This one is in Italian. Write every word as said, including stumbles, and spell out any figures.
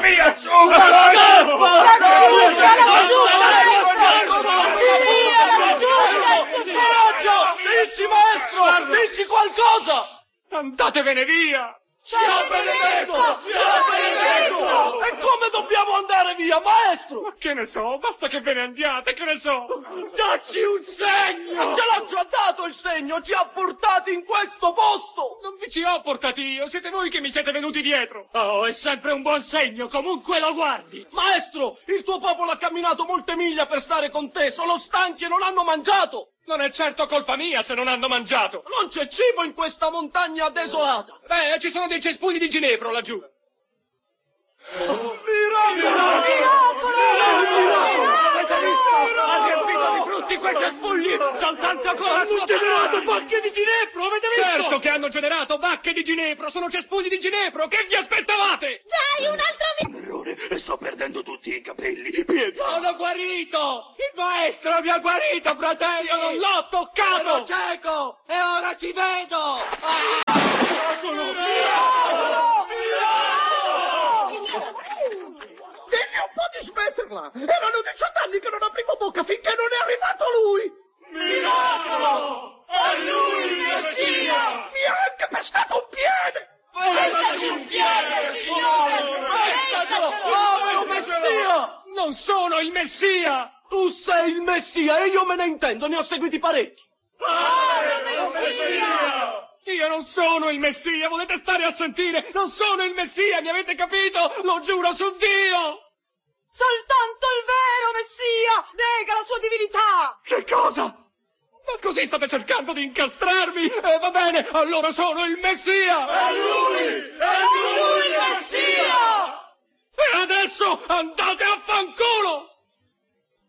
via, asciugalo! Dici, maestro! Dici qualcosa! Andatevene via! Ci ha benedetto! Ci ha benedetto! E come dobbiamo andare via, maestro? Ma che ne so, basta che ve ne andiate, che ne so! Dacci un segno! Ce l'ho già dato il segno, ci ha portati in questo posto! Non vi ci ho portati io, siete voi che mi siete venuti dietro! Oh, è sempre un buon segno, comunque lo guardi! Maestro, il tuo popolo ha camminato molte miglia per stare con te, sono stanchi e non hanno mangiato! Non è certo colpa mia se non hanno mangiato! Non c'è cibo in questa montagna desolata! Beh, ci sono dei cespugli di ginepro laggiù! Miracolo! Miracolo! Ha riempito di frutti quei cespugli! Soltanto con la sua Hanno generato bacche di ginepro, avete visto? Certo che hanno generato bacche di ginepro! Sono cespugli di ginepro! Che vi aspettavate? Dai, un altro... Un errore, sto perdendo tutti i capelli. Pietà! Sono guarito! Il maestro mi ha guarito, fratello! Io non l'ho toccato! Ero cieco! E ora ci vedo! Ah! Miracolo! Miracolo! Dimmi un po' di smetterla! Erano diciotto anni che non aprivo bocca finché non è arrivato lui! Miracolo! È lui il Messia! Mi ha anche pestato un piede! Pestaci un piede, signore! Pestacelo! Povero Messia! Non sono il Messia! Tu sei il Messia e io me ne intendo, ne ho seguiti parecchi! Messia! Io non sono il Messia, volete stare a sentire? Non sono il Messia, mi avete capito? Lo giuro su Dio! Soltanto il vero Messia nega la sua divinità! Che cosa? Ma così state cercando di incastrarmi? Eh, va bene, allora sono il Messia! È lui! È lui il Messia! E adesso andate a fanculo!